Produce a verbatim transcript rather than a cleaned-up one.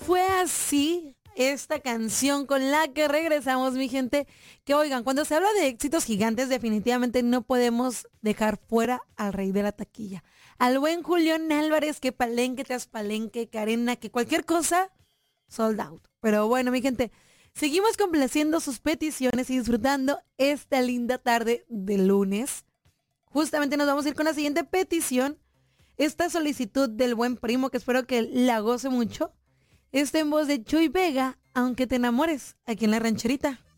fue así esta canción con la que regresamos, mi gente. Que oigan, cuando se habla de éxitos gigantes, definitivamente no podemos dejar fuera al rey de la taquilla. Al buen Julián Álvarez, que palenque tras palenque, que arena, que cualquier cosa, sold out. Pero bueno, mi gente, seguimos complaciendo sus peticiones y disfrutando esta linda tarde de lunes. Justamente nos vamos a ir con la siguiente petición. Esta solicitud del buen primo, que espero que la goce mucho. Está en voz de Chuy Vega, Aunque te enamores, aquí en La Rancherita.